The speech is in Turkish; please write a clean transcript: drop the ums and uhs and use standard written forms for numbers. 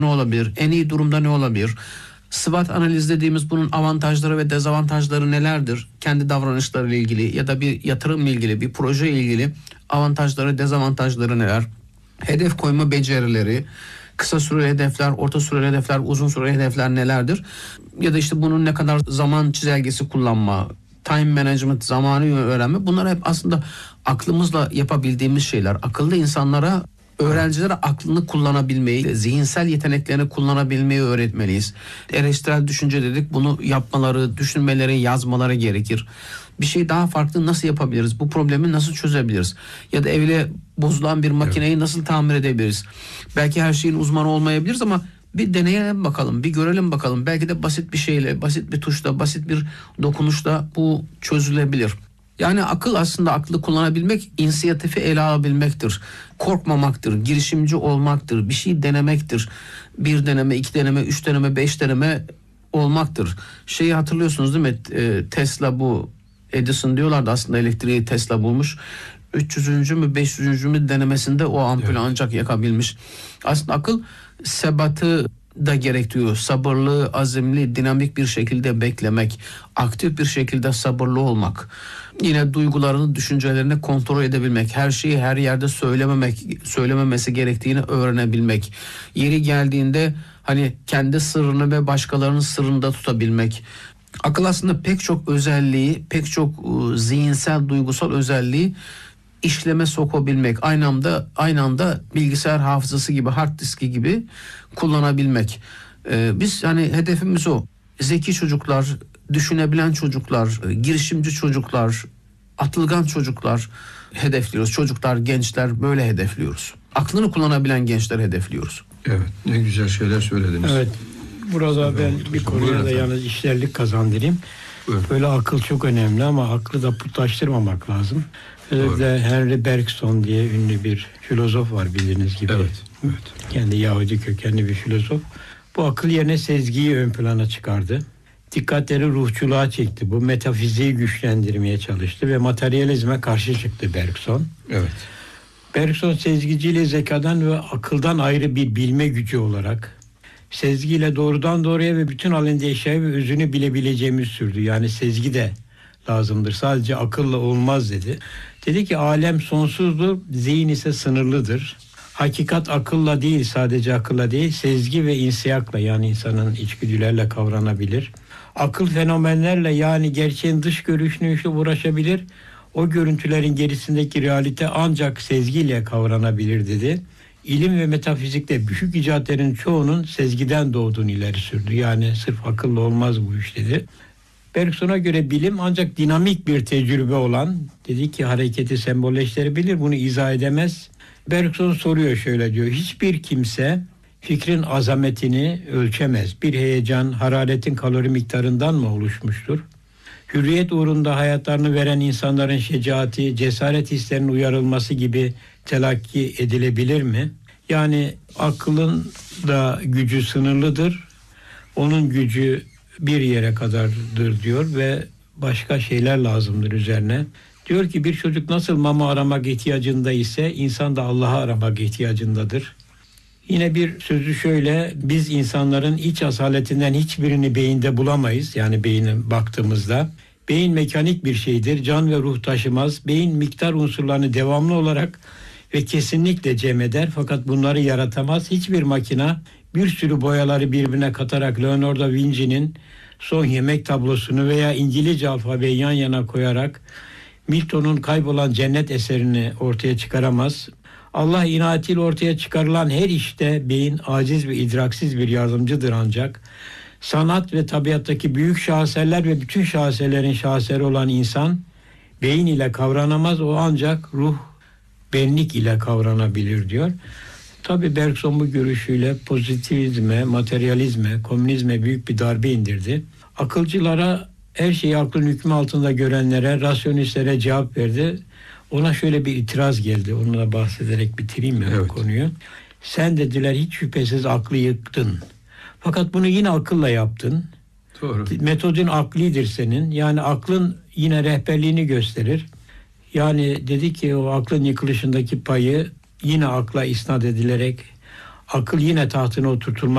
ne olabilir? En iyi durumda ne olabilir? SWOT analiz dediğimiz bunun avantajları ve dezavantajları nelerdir? Kendi davranışlarıyla ilgili ya da bir yatırımla ilgili, bir proje ile ilgili avantajları, dezavantajları neler? Hedef koyma becerileri, kısa süreli hedefler, orta süreli hedefler, uzun süreli hedefler nelerdir? Ya da işte bunun ne kadar zaman çizelgesi kullanma, time management, zamanı öğrenme, bunlar hep aslında aklımızla yapabildiğimiz şeyler. Akıllı insanlara, öğrencilere aklını kullanabilmeyi, zihinsel yeteneklerini kullanabilmeyi öğretmeliyiz. Eleştirel düşünce dedik, bunu yapmaları, düşünmeleri, yazmaları gerekir. Bir şey daha farklı nasıl yapabiliriz? Bu problemi nasıl çözebiliriz? Ya da evle bozulan bir makineyi nasıl tamir edebiliriz? Belki her şeyin uzmanı olmayabiliriz ama bir deneyelim bakalım, bir görelim bakalım. Belki de basit bir şeyle, basit bir tuşla, basit bir dokunuşla bu çözülebilir. Yani akıl, aslında aklı kullanabilmek, inisiyatifi ele alabilmektir. Korkmamaktır, girişimci olmaktır, bir şey denemektir. Bir deneme, iki deneme, üç deneme, beş deneme olmaktır. Şeyi hatırlıyorsunuz değil mi? Tesla, bu Edison diyorlardı, aslında elektriği Tesla bulmuş. 300. mü 500. mü denemesinde o ampulü ancak yakabilmiş. Aslında akıl sebatı da gerektiriyor. Sabırlı, azimli, dinamik bir şekilde beklemek, aktif bir şekilde sabırlı olmak. Yine duygularını, düşüncelerini kontrol edebilmek, her şeyi her yerde söylememesi gerektiğini öğrenebilmek. Yeri geldiğinde hani kendi sırrını ve başkalarının sırrını da tutabilmek. Akıl aslında pek çok özelliği, pek çok zihinsel, duygusal özelliği işleme sokabilmek, aynı anda bilgisayar hafızası gibi, hard diski gibi kullanabilmek. Biz hani hedefimiz o. Zeki çocuklar, düşünebilen çocuklar, girişimci çocuklar, atılgan çocuklar hedefliyoruz. Çocuklar, gençler, böyle hedefliyoruz. Aklını kullanabilen gençler hedefliyoruz. Evet, ne güzel şeyler söylediniz. Evet. Burada ben bir konuya da yalnız işlerlik kazandırayım. Buyurun. Böyle akıl çok önemli ama aklı da putlaştırmamak lazım. Özellikle Henry Bergson diye ünlü bir filozof var, bildiğiniz gibi. Evet. Kendi Yahudi kökenli bir filozof. Bu akıl yerine sezgiyi ön plana çıkardı. Dikkatleri ruhçuluğa çekti. Bu metafiziği güçlendirmeye çalıştı ve materyalizme karşı çıktı Bergson. Evet. Bergson sezgiciyle zekadan ve akıldan ayrı bir bilme gücü olarak sezgiyle doğrudan doğruya ve bütün halinde eşyayı ve özünü bilebileceğimiz sürdü. Yani sezgi de lazımdır. Sadece akılla olmaz dedi. Dedi ki alem sonsuzdur, zihin ise sınırlıdır. Hakikat akılla değil, sadece akılla değil, sezgi ve insiyakla, yani insanın içgüdülerle kavranabilir. Akıl fenomenlerle, yani gerçeğin dış görünüşüyle uğraşabilir. O görüntülerin gerisindeki realite ancak sezgiyle kavranabilir dedi. İlim ve metafizikte büyük icatların çoğunun sezgiden doğduğunu ileri sürdü. Yani sırf akılla olmaz bu iş dedi. Bergson'a göre bilim ancak dinamik bir tecrübe olan, dedi ki hareketi sembolleştirebilir, bunu izah edemez. Bergson soruyor, şöyle diyor: hiçbir kimse fikrin azametini ölçemez. Bir heyecan hararetin kalori miktarından mı oluşmuştur? Hürriyet uğrunda hayatlarını veren insanların şecaati, cesaret hislerinin uyarılması gibi telakki edilebilir mi? Yani aklın da gücü sınırlıdır. Onun gücü bir yere kadardır diyor ve başka şeyler lazımdır üzerine. Diyor ki bir çocuk nasıl mama aramak ihtiyacında ise insan da Allah'ı aramak ihtiyacındadır. Yine bir sözü şöyle: biz insanların iç asaletinden hiçbirini beyinde bulamayız. Yani beyine baktığımızda beyin mekanik bir şeydir. Can ve ruh taşımaz. Beyin miktar unsurlarını devamlı olarak ve kesinlikle cem eder. Fakat bunları yaratamaz. Hiçbir makina bir sürü boyaları birbirine katarak Leonardo da Vinci'nin Son Yemek tablosunu veya İngilizce alfabeyi yan yana koyarak Milton'un Kaybolan Cennet eserini ortaya çıkaramaz. Allah inayetiyle ortaya çıkarılan her işte beyin aciz ve idraksiz bir yardımcıdır ancak. Sanat ve tabiattaki büyük şaheserler ve bütün şaheserlerin şaheseri olan insan beyin ile kavranamaz. O ancak ruh, benlik ile kavranabilir diyor. Tabii Bergson bu görüşüyle pozitivizme, materyalizme, komünizme büyük bir darbe indirdi. Akılcılara, her şeyi aklın hükmü altında görenlere, rasyonistlere cevap verdi. Ona şöyle bir itiraz geldi. Onu da bahsederek bitireyim bu konuyu. Sen, dediler, hiç şüphesiz aklı yıktın. Fakat bunu yine akılla yaptın. Doğru. Metodun aklidir senin. Yani aklın yine rehberliğini gösterir. Yani dedi ki o aklın yıkılışındaki payı yine akla isnat edilerek akıl yine tahtına oturtulmak